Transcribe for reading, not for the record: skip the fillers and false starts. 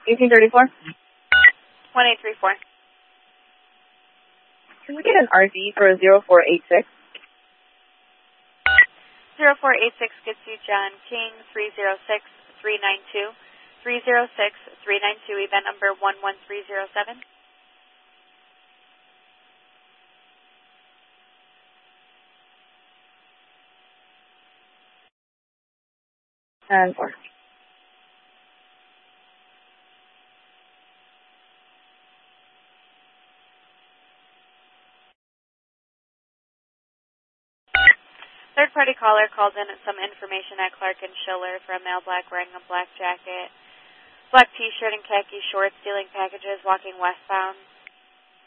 1834. 1834. Can we get an RV for 0486? 0486 gets you John King, 306-392. 306-392, event number 11307. And 4. Third-party caller called in some information at Clark and Schiller for a male black wearing a black jacket, black T-shirt and khaki shorts, stealing packages, walking westbound.